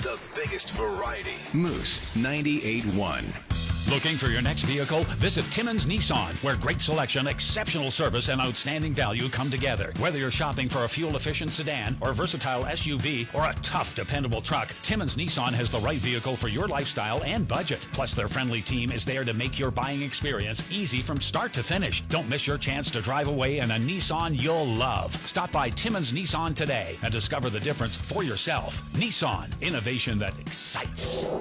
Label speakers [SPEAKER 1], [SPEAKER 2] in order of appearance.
[SPEAKER 1] The biggest variety.
[SPEAKER 2] Moose 98.1.
[SPEAKER 3] Looking for your next vehicle? Visit Timmons Nissan, where great selection, exceptional service, and outstanding value come together. Whether you're shopping for a fuel-efficient sedan or versatile SUV or a tough, dependable truck, Timmons Nissan has the right vehicle for your lifestyle and budget. Plus, their friendly team is there to make your buying experience easy from start to finish. Don't miss your chance to drive away in a Nissan you'll love. Stop by Timmons Nissan today and discover the difference for yourself. Nissan, innovation that excites.